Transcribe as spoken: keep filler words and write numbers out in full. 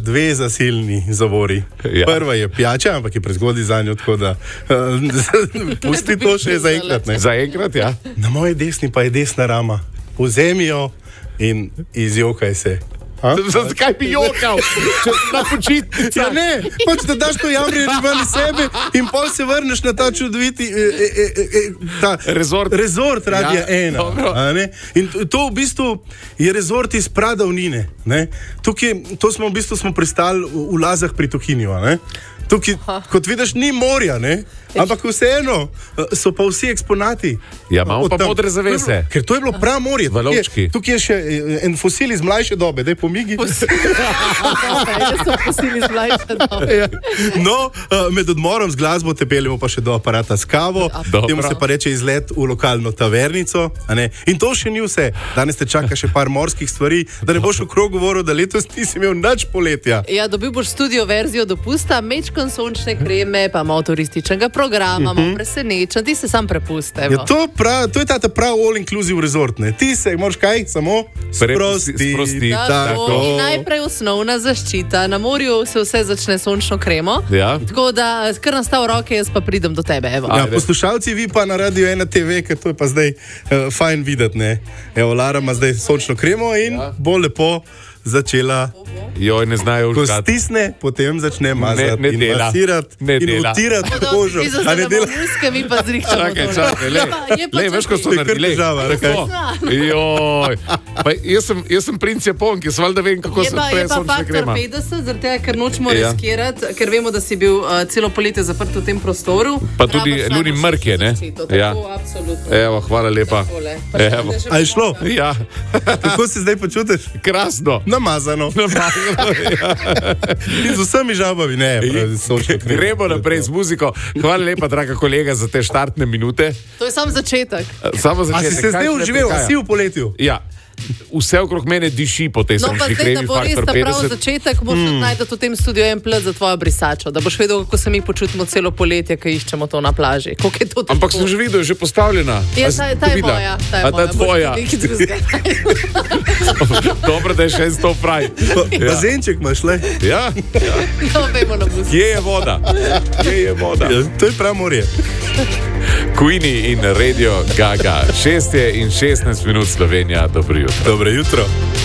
dve zasilni zavori. Ja. Prva je pijača, ampak je prezgodaj za njo, tako da uh, pusti to še zaenkrat. Zaenkrat, ja. Na moji desni pa je desna rama. Vzemi jo in izjokaj se. Zakaj bi jokal? Na počitnici. Ja ne, pač da daš to jamrje ven sebe in pol se vrneš na ta čudoviti e, e, e, ta rezort, rezort Radia ja, ena. Ne? In to v bistvu je rezort iz pradavnine. Ne? Tukaj, to smo v bistvu smo pristali v, v Lazah pri Tuhinju. Ne? Tukaj, kot vidiš, ni morja, ne? Ampak vseeno so pa vsi eksponati. Ja, imamo pa modre zavese. Ker to je bilo prav morje. Valovčki. Tukaj je še en fosil iz mlajše dobe, daj pomigi. Jaz sem fosil iz mlajše dobe. Ja. No, med odmorom z glasbo te peljemo pa še do aparata s kavo. Temu se pa reče izlet v lokalno tavernico. A ne? In to še ni vse. Danes te čaka še par morskih stvari, da ne boš v krog govoril, da letos nisi imel nič poletja. Ja, dobil boš studio verzijo dopusta, mečkon sončne kreme, pa malo turističnega programa, malo presenečen, ti se sam prepuste. Ja, to, prav, to je ta prav all-inclusive resort, ne? Ti se moraš kaj? Samo sprosti. sprosti. Tako. In najprej osnovna zaščita. Na morju se vse začne sončno kremo. Ja. Tako da, kar nastav roke, jaz pa pridem do tebe. Evo. Ja, poslušalci, vi pa na Radio ena te ve, ker to je pa zdaj uh, fajn videti, ne? Evo, Lara ima zdaj sončno kremo in ja. bo lepo začela. Joj, ne znajo Ko užgati. stisne, potem začne mazati ne, ne in dela. masirati Ne in dela. utirati kožo. Ti A ne dela? muske, mi pa zrihčamo. Čakaj, čakaj, le. Le, veš, ko so To je kar naredili. težava, rekaj. Joj. Pa jaz sem, jaz sem princ Japon, ki valjda vem, kako Je se pa, odpre je pa sončna faktor krema. petdeset, zaradi tega, ker nočemo Ja. riskirati, ker vemo, da si bil uh, celo poletje zaprt v tem prostoru. Pa tudi Rabiš Luni najboljšo mrk je, ne? zaščito, Ja. Tako, absolutno. Evo, hvala lepa. Takole. Pa še Evo. da še A je šlo? Ja, Kako se zdaj počutiš? krasno. Namazano. In z vsemi žabami, ne, pravi, sončno kremo. Gremo naprej z muziko. Hvala lepa, draga kolega, za te štartne minute. To je sam začetek. Samo A začetek. si se Kaj zdaj še uživel, a prihaja? si v poletju? Ja. Vse okrog mene diši po tej No, pa sončni zdaj, da kremi, bo res faktor ta prav petdeset. začetek, boš mm. najti v tem studiu en plet za tvojo brisačo, da boš vedel, kako se mi počutimo celo poletje, ko iščemo to na plaži. Koliko je to težko. Ampak sem že videl, je že postavljena. Ja, A si ta, to ta je videla? moja. Ta je A ta je moja. tvoja. Boš nekaj drugega. Dobro, da je še en stop pravi. Ja. Bazenček imaš, le? Ja, ja. No, vemo na muziku. Kje je voda? Kje je voda? Ja, to je prav morje. Queenie in Radio Gaga. šest je in šestnajst minut Slovenija. Dobro jutro. Dobro jutro.